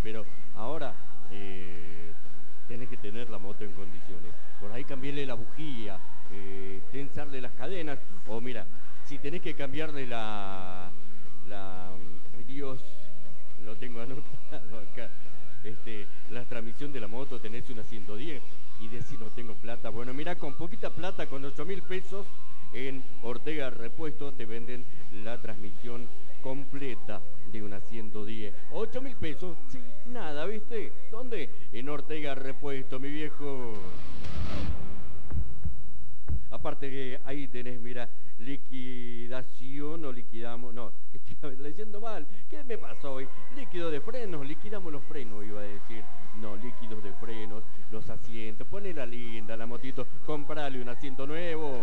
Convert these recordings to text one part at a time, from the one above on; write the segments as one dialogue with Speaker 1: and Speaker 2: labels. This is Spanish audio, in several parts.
Speaker 1: pero ahora tenés que tener la moto en condiciones. Por ahí cambiarle la bujía, tensarle las cadenas, o mira, si tenés que cambiarle ay Dios, lo tengo anotado acá, la transmisión de la moto, tenés una 110 y decís no tengo plata. Bueno, mira, con poquita plata, con 8.000 pesos en Ortega Repuesto te venden la transmisión completa de una 110. 8.000 pesos, sí, nada, ¿viste? ¿Dónde? En Ortega Repuesto, mi viejo. Aparte que ahí tenés, mira, liquidación o liquidamos, no, que estoy leyendo mal, ¿qué me pasó hoy? Líquido de frenos, liquidamos los frenos, iba a decir, no, líquidos de frenos, los asientos, ponela linda la motito, comprale un asiento nuevo.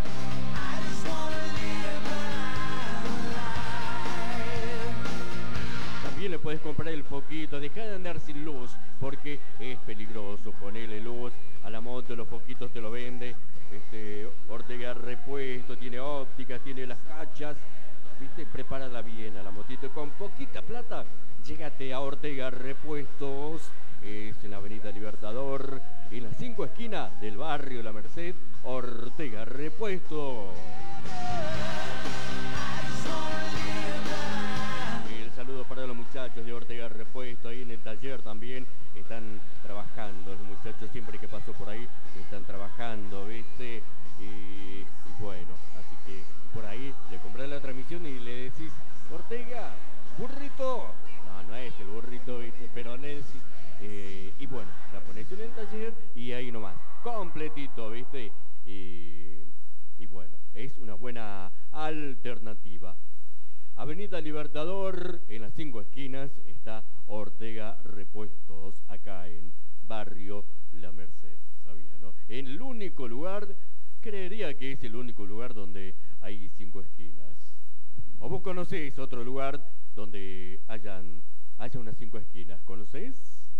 Speaker 1: También le puedes comprar el foquito, deja de andar sin luz, porque es peligroso, ponele luz a la moto, los foquitos te lo vende. Ortega Repuesto, tiene ópticas, tiene las cachas, ¿viste? Prepárala bien a la motito. Con poquita plata, llégate a Ortega Repuestos. Es en la Avenida Libertador, en las 5 esquinas del barrio La Merced, Ortega Repuesto. El saludo para los muchachos de Ortega Repuesto, ahí en el taller también están trabajando, los muchachos siempre que paso por ahí están trabajando, ¿viste? Y bueno, así que por ahí le comprás la transmisión y le decís, Ortega, burrito. No, no es el burrito, ¿viste? Pero le decís, y bueno, la pones en el taller y ahí nomás, completito, ¿viste? Y bueno, es una buena alternativa. Avenida Libertador, en las 5 esquinas, está Ortega Repuestos, acá en Barrio La Merced, ¿sabías, no? El único lugar, creería que es el único lugar donde hay 5 esquinas. ¿O vos conocés otro lugar donde haya unas 5 esquinas? ¿Conocés?